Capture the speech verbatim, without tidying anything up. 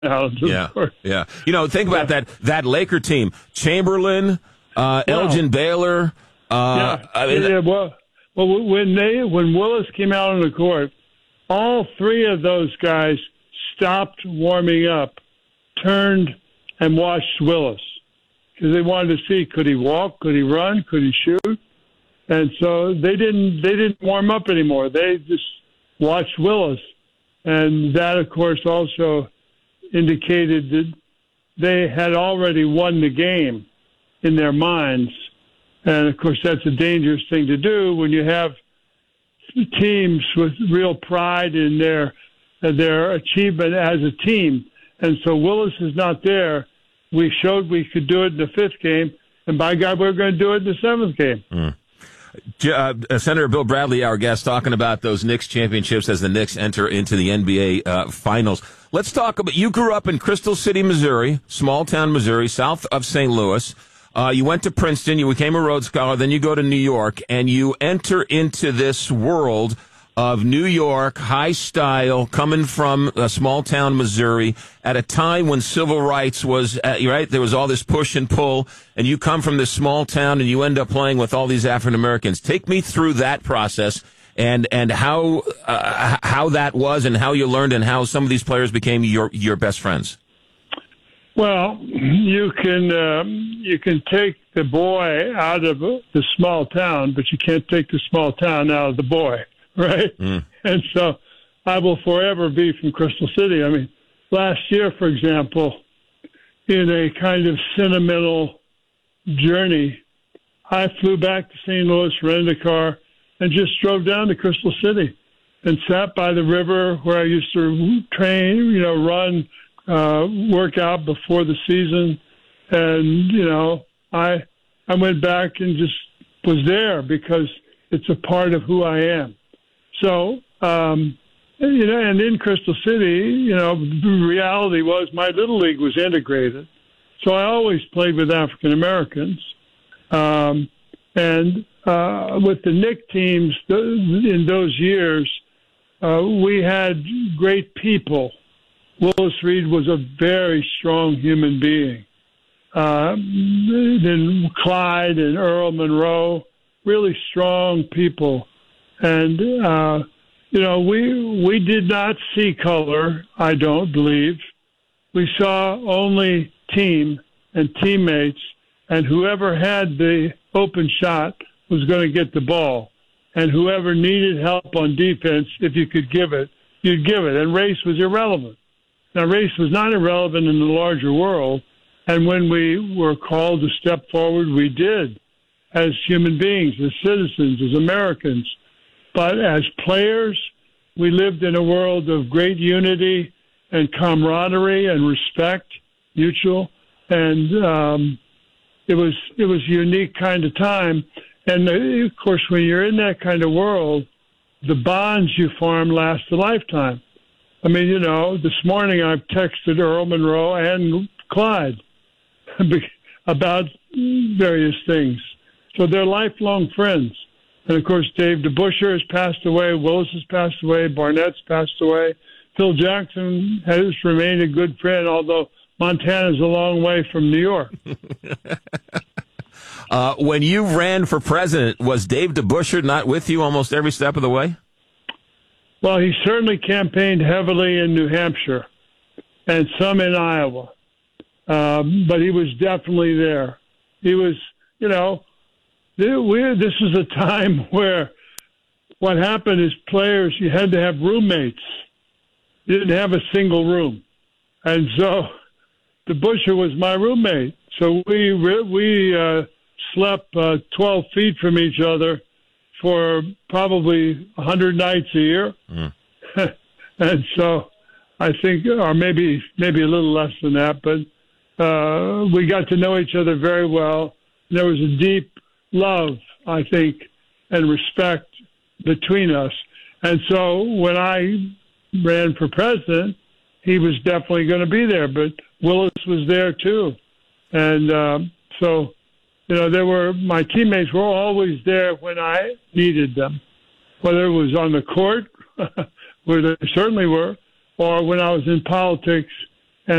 out. Yeah, yeah. You know, think about yeah. that that Laker team: Chamberlain, uh, wow. Elgin Baylor. Uh, yeah, I mean, yeah. Well, well, when they when Willis came out on the court, all three of those guys stopped warming up, turned, and watched Willis because they wanted to see could he walk, could he run, could he shoot, and so they didn't they didn't warm up anymore. They just watched Willis, and that, of course, also indicated that they had already won the game in their minds. And, of course, that's a dangerous thing to do when you have teams with real pride in their their achievement as a team. And so Willis is not there. We showed we could do it in the fifth game, and by God, we're going to do it in the seventh game. Mm. Uh, Senator Bill Bradley, our guest, talking about those Knicks championships as the Knicks enter into the N B A uh, Finals. Let's talk about, you grew up in Crystal City, Missouri, small town Missouri, south of Saint Louis. Uh, you went to Princeton, you became a Rhodes Scholar, then you go to New York, and you enter into this world of New York, high style, coming from a small town Missouri at a time when civil rights was, uh, right, there was all this push and pull, and you come from this small town and you end up playing with all these African Americans. Take me through that process and and how uh, how that was and how you learned and how some of these players became your your best friends. Well, you can um, you can take the boy out of the small town, but you can't take the small town out of the boy, right? Mm. And so I will forever be from Crystal City. I mean, last year, for example, in a kind of sentimental journey, I flew back to Saint Louis, rented a car, and just drove down to Crystal City and sat by the river where I used to train, you know, run, uh, work out before the season. And, you know, I I went back and just was there because it's a part of who I am. So, um, you know, and in Crystal City, you know, the reality was my little league was integrated. So I always played with African Americans. Um, and uh, with the Knick teams in those years, uh, we had great people. Willis Reed was a very strong human being. Uh, then Clyde and Earl Monroe, really strong people. And, uh, you know, we we did not see color, I don't believe. We saw only team and teammates, and whoever had the open shot was going to get the ball. And whoever needed help on defense, if you could give it, you'd give it. And race was irrelevant. Now, race was not irrelevant in the larger world. And when we were called to step forward, we did as human beings, as citizens, as Americans. But as players, we lived in a world of great unity and camaraderie and respect, mutual. And um, it was it was a unique kind of time. And, uh, of course, when you're in that kind of world, the bonds you form last a lifetime. I mean, you know, this morning I've texted Earl Monroe and Clyde about various things. So they're lifelong friends. And, of course, Dave DeBusschere has passed away. Willis has passed away. Barnett's passed away. Phil Jackson has remained a good friend, although Montana's a long way from New York. uh, when you ran for president, was Dave DeBusschere not with you almost every step of the way? Well, he certainly campaigned heavily in New Hampshire and some in Iowa. Um, but he was definitely there. He was, you know, we, this was a time where what happened is players, you had to have roommates. You didn't have a single room. And so DeBusschere was my roommate. So we we uh, slept uh, twelve feet from each other for probably one hundred nights a year. Mm. And so I think, or maybe maybe a little less than that, but uh, we got to know each other very well. There was a deep love, I think, and respect between us. And so when I ran for president, he was definitely going to be there, but Willis was there too. And um, so, you know, there were, my teammates were always there when I needed them, whether it was on the court, where they certainly were, or when I was in politics